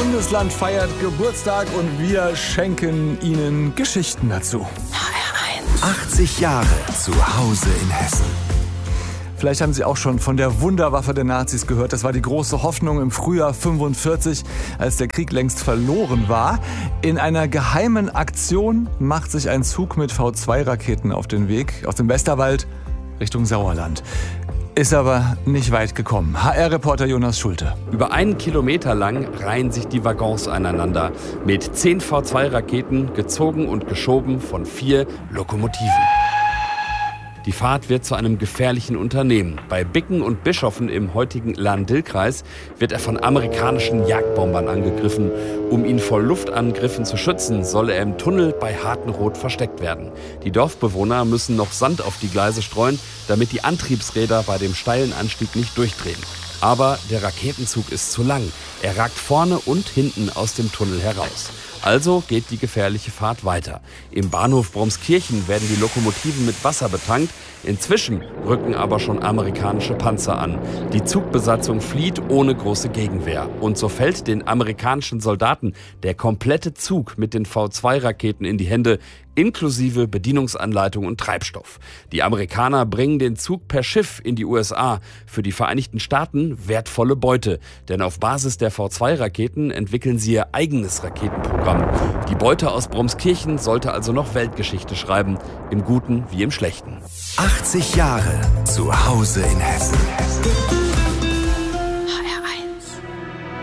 Bundesland feiert Geburtstag und wir schenken Ihnen Geschichten dazu. HR1. 80 Jahre zu Hause in Hessen. Vielleicht haben Sie auch schon von der Wunderwaffe der Nazis gehört. Das war die große Hoffnung im Frühjahr 1945, als der Krieg längst verloren war. In einer geheimen Aktion macht sich ein Zug mit V2-Raketen auf den Weg aus dem Westerwald Richtung Sauerland. Ist aber nicht weit gekommen. HR-Reporter Jonas Schulte. Über 1 Kilometer lang reihen sich die Waggons aneinander. Mit 10 V2-Raketen, gezogen und geschoben von 4 Lokomotiven. Die Fahrt wird zu einem gefährlichen Unternehmen. Bei Bicken und Bischofen im heutigen Lahn-Dill-Kreis wird er von amerikanischen Jagdbombern angegriffen. Um ihn vor Luftangriffen zu schützen, soll er im Tunnel bei Hartenroth versteckt werden. Die Dorfbewohner müssen noch Sand auf die Gleise streuen, damit die Antriebsräder bei dem steilen Anstieg nicht durchdrehen. Aber der Raketenzug ist zu lang. Er ragt vorne und hinten aus dem Tunnel heraus. Also geht die gefährliche Fahrt weiter. Im Bahnhof Bromskirchen werden die Lokomotiven mit Wasser betankt. Inzwischen rücken aber schon amerikanische Panzer an. Die Zugbesatzung flieht ohne große Gegenwehr. Und so fällt den amerikanischen Soldaten der komplette Zug mit den V2-Raketen in die Hände, inklusive Bedienungsanleitung und Treibstoff. Die Amerikaner bringen den Zug per Schiff in die USA. Für die Vereinigten Staaten wertvolle Beute. Denn auf Basis der V2-Raketen entwickeln sie ihr eigenes Raketenprogramm. Die Beute aus Bromskirchen sollte also noch Weltgeschichte schreiben. Im Guten wie im Schlechten. 80 Jahre zu Hause in Hessen.